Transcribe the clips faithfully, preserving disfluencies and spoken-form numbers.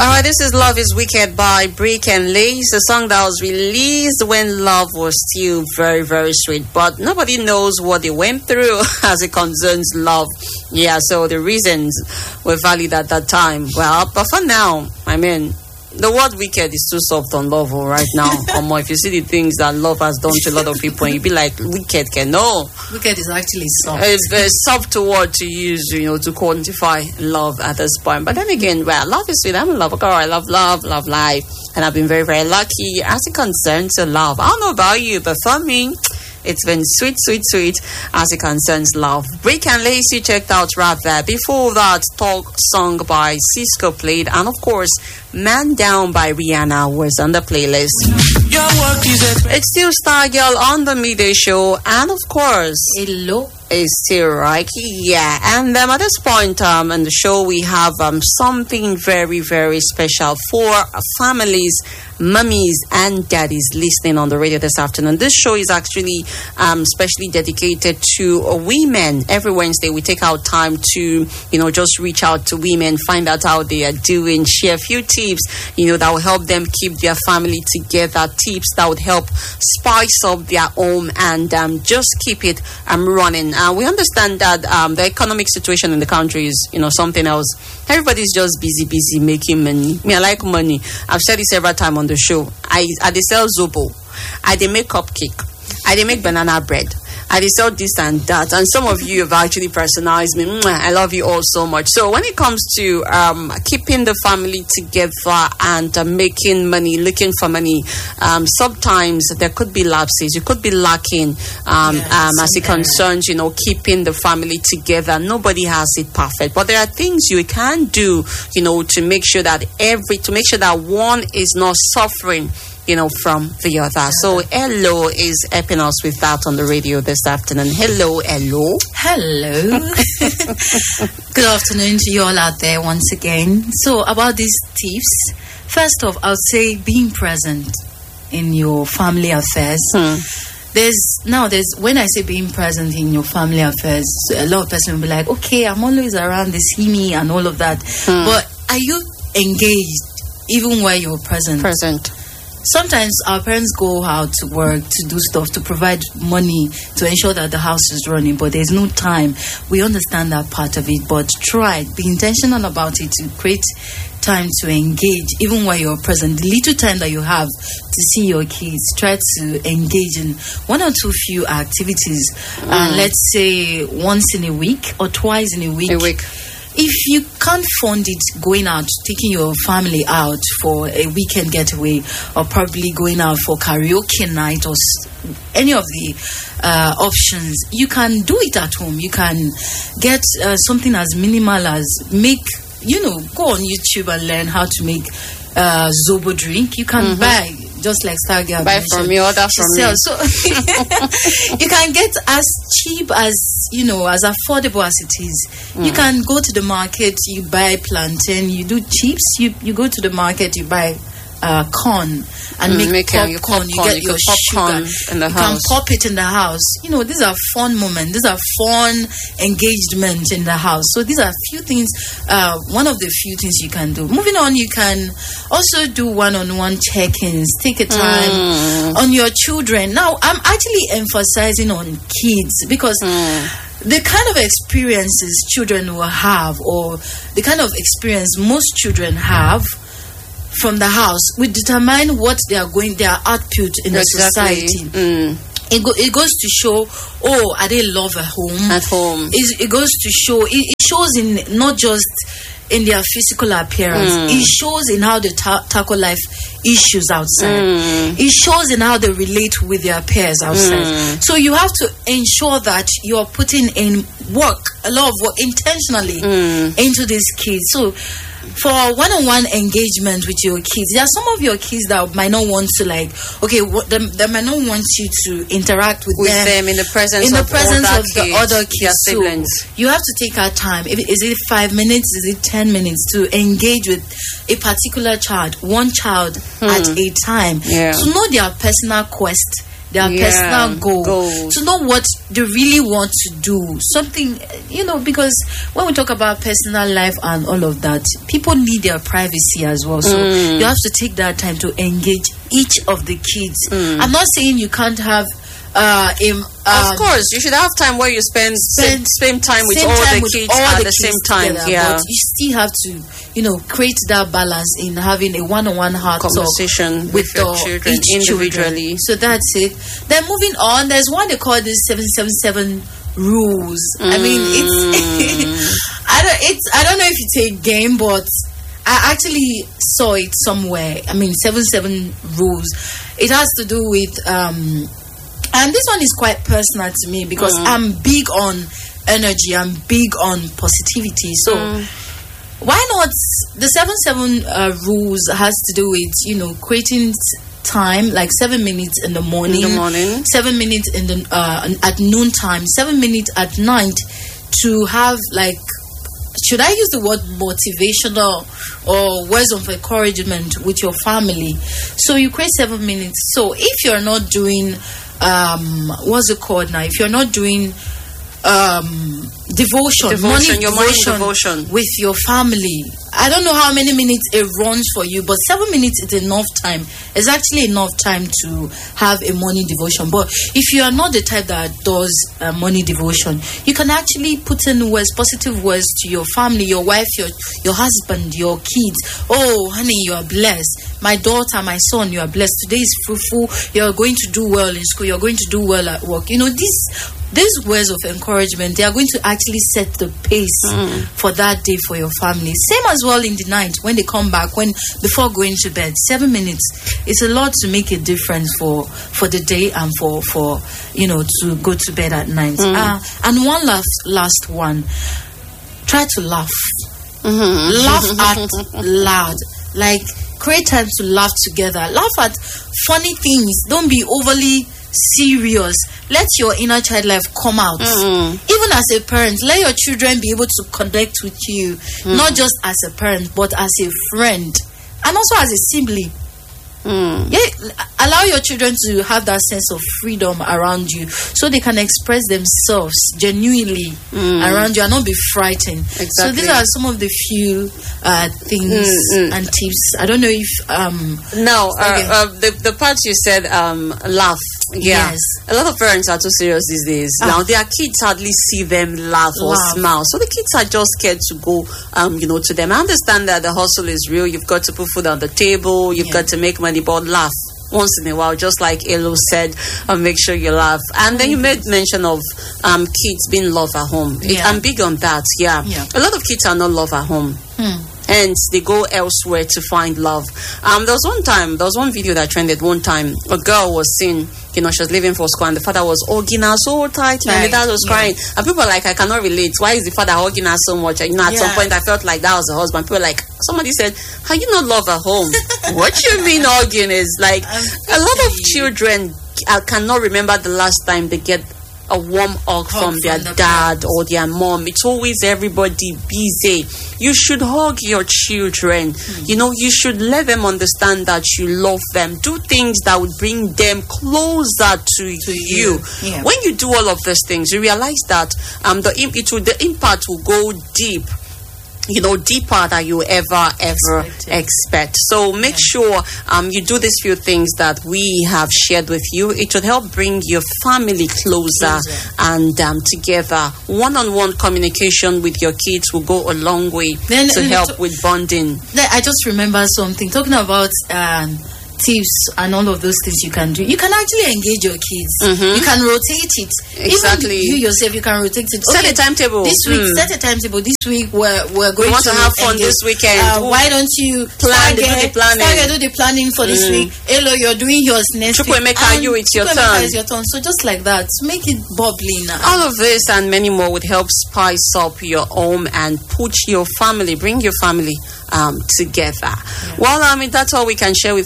Alright, this is Love is Wicked by Brick and Lace, a song that was released when love was still very, very sweet. But nobody knows what they went through as it concerns love. Yeah, so the reasons were valid at that time. Well, but for now, I mean, the word wicked is too soft on love right now. Or if you see the things that love has done to a lot of people, and you be like, wicked can no. Wicked is actually soft. It's a soft word to use, you know, to quantify love at this point. But then again, well, love is sweet. I'm a love girl. I love love, love life. And I've been very, very lucky as it concerns to love. I don't know about you, but for me, it's been sweet, sweet, sweet as it concerns love. Brick and Lacy checked out right there. Before that, Talk Song by Cisco played. And of course, Man Down by Rihanna was on the playlist. Your work is a- it's still Star Girl on the midday show. And of course, Hello. is still right. Yeah. And um, at this point um, in the show, we have um, something very, very special for families, mummies and daddies listening on the radio this afternoon. This show is actually um, specially dedicated to uh, women. Every Wednesday, we take out time to, you know, just reach out to women, find out how they are doing, share a few tips, you know, that will help them keep their family together, tips that would help spice up their home and um, just keep it um, running. Uh, we understand that um, the economic situation in the country is, you know, something else. Everybody's just busy, busy making money. Me, I like money. I've said it several times on the show. I, I they sell Zobo. I they make cupcake. I they make banana bread. I they sell this and that. And some of you have actually personalized me. Mwah, I love you all so much. So when it comes to um, keeping the family together and uh, making money, looking for money, um, sometimes there could be lapses. You could be lacking um, yes, um, as it concerns, you know, keeping the family together. Nobody has it perfect. But there are things you can do, you know, to make sure that every, to make sure that one is not suffering, you know, from the other. So Hello is helping us with that on the radio this afternoon. Hello, hello. Hello. Good afternoon to you all out there once again. So about these tips, first off, I would say being present in your family affairs. Hmm. There's now there's when I say being present in your family affairs, a lot of person will be like, okay, I'm always around, they see me and all of that. Hmm. But are you engaged even while you're present? Present. Sometimes our parents go out to work to do stuff, to provide money to ensure that the house is running, but there's no time. We understand that part of it, but try, be intentional about it to create time to engage even while you're present. The little time that you have to see your kids, try to engage in one or two few activities. Mm. Uh, let's say once in a week or twice in a week. A week. If you can't fund it going out, taking your family out for a weekend getaway, or probably going out for karaoke night or any of the uh, options, you can do it at home. You can get uh, something as minimal as make, you know, go on YouTube and learn how to make uh, Zobo drink. You can mm-hmm. buy, just like Stargirl buy from me, order from me. So you can get as cheap as, you know, as affordable as it is. Mm. You can go to the market, you buy plantain, you do chips, you, you go to the market, you buy uh, corn and mm, make, make popcorn, popcorn, you get you your sugar, in the you house. can pop it in the house. You know, these are fun moments, these are fun engagement in the house. So these are a few things, uh, one of the few things you can do. Moving on, you can also do one-on-one check-ins, take a time mm. on your children. Now, I'm actually emphasizing on kids because mm. the kind of experiences children will have, or the kind of experience most children have from the house, will determine what they are going, their output in the exactly. society. Mm. It, go, it goes to show, oh, are they love at home? At home. It, it goes to show, it, it shows in not just in their physical appearance. Mm. It shows in how they ta- tackle life issues outside. Mm. It shows in how they relate with their peers outside. Mm. So you have to ensure that you are putting in work, a lot of work, intentionally mm. into these kids. So for one-on-one engagement with your kids, there are some of your kids that might not want to, like, okay, what, they, they might not want you to interact with, with them, them in the presence in the of, presence other of kids, the other kids. siblings. So you have to take our time. If, is it five minutes? Is it ten minutes to engage with a particular child, one child hmm. at a time, yeah. to know their personal quest their Yeah, personal goal, goals. to know what they really want to do. Something, you know, because when we talk about personal life and all of that, people need their privacy as well. So Mm. you have to take that time to engage each of the kids. Mm. I'm not saying you can't have uh, a, um, Of course, you should have time where you spend spend spend time with same all time the with kids all at the the kids same time. together, Yeah, but you still have to, you know, create that balance in having a one-on-one heart conversation talk with with your the- children each individually. children. So that's it. Then moving on, there's one they call this seven seven seven rules. I mean, it's I don't it's I don't know if it's a game, but I actually saw it somewhere. I mean, seven seven rules. It has to do with um and this one is quite personal to me because Mm. I'm big on energy. I'm big on positivity. So Mm. why not? The seven seven uh, rules has to do with, you know, creating time, like seven minutes in the morning, In the morning. seven minutes in the uh, at noon time, seven minutes at night, to have like, should I use the word motivational or words of encouragement with your family? So you create seven minutes. So if you're not doing, um, what's it called now? If you're not doing um, devotion, Devotion, morning your morning devotion, devotion. with your family, I don't know how many minutes it runs for you, but seven minutes is enough time. It's actually enough time to have a morning devotion. But if you are not the type that does uh, morning devotion, you can actually put in words, positive words to your family, your wife, your your husband, your kids. Oh, honey, you are blessed. My daughter, my son, you are blessed. Today is fruitful. You are going to do well in school. You are going to do well at work. You know, these these words of encouragement, they are going to actually set the pace Mm. for that day for your family. Same as well in the night when they come back, when before going to bed. Seven minutes. It's a lot to make a difference for for the day and for for you know to go to bed at night. Mm. Uh, and one last last one. Try to laugh. Mm-hmm. Laugh at loud. Like create time to laugh together. Laugh at funny things. Don't be overly serious. Let your inner child life come out. Mm. Even as a parent, let your children be able to connect with you, Mm. not just as a parent, but as a friend and also as a sibling. Mm. Yeah, allow your children to have that sense of freedom around you, so they can express themselves genuinely Mm. around you and not be frightened. So Exactly. these are some of the few uh, things Mm, mm. and tips. I don't know if um No, uh, Okay. uh, the the part you said, um, laugh. Yeah, Yes. a lot of parents are too serious these days. Ah. Now their kids hardly see them laugh or Laugh. smile, so the kids are just scared to go, um, you know, to them. I understand that the hustle is real. You've got to put food on the table. You've Yeah. got to make money, but laugh once in a while, just like Elo said, and make sure you laugh. And then you made mention of um, kids being loved at home. It- Yeah. I'm big on that. Yeah. Yeah. A lot of kids are not loved at home. hmm. Hence, they go elsewhere to find love. Um, there was one time, there was one video that trended one time. A girl was seen, you know, she was leaving for school, and the father was hugging her so tight, and the Right, dad was yeah. crying. And people were like, I cannot relate. Why is the father hugging her so much? And, you know, at some Yeah. point, I felt like that was the husband. People were like, somebody said, "How you not love at home?" What you mean hugging is like I'm a lot of fifty. children uh, cannot remember the last time they get a warm hug Hug from their from the dad or their mom. It's always everybody busy. You should hug your children. Hmm. You know, you should let them understand that you love them. Do things that would bring them closer to, you. you. Yeah. When you do all of those things, you realize that um the im- it will, the impact will go deep. You know, deeper than you ever ever Expected. expect. So make Yeah. sure um you do these few things that we have shared with you. It will help bring your family closer, Closer. and um together. One-on-one communication with your kids will go a long way Then, to uh, help to- with bonding. Then I just remember something talking about um, tips and all of those things you can do. You can actually engage your kids. Mhm. You can rotate it. Exactly. Even you yourself, you can rotate it. Set a timetable. This week, Mm. set a timetable. This week, we're we're going We want to, to have fun engage. this weekend. Uh, Ooh. why don't you Plan, do the Stargate- planning. Stargate, do the planning for this Mm. week. Hello, you're doing yours next Chukwuemeka, week. And you, it's your Chukwuemeka, turn. it's your turn. So just like that, make it bubbly now. All of this and many more would help spice up your home and put your family, bring your family um, together. Well, I mean, that's all we can share with you on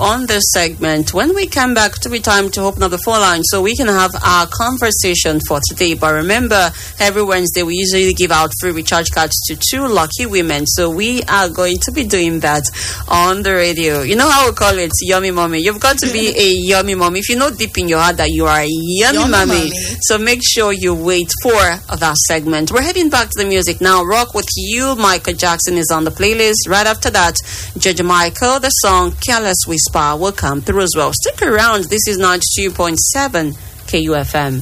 on this segment. When we come back, to be time to open up the phone line so we can have our conversation for today. But remember, every Wednesday we usually give out free recharge cards to two lucky women. So we are going to be doing that on the radio. You know how we call it, yummy mommy. You've got to be a yummy mommy. If you know deep in your heart that you are a yummy, yummy mommy, mommy, so make sure you wait for that segment. We're heading back to the music now. Rock with You, Michael Jackson is on the playlist. Right after that, George Michael, the song Careless Whisper will come through as well. Stick around. This is ninety-two point seven K U F M.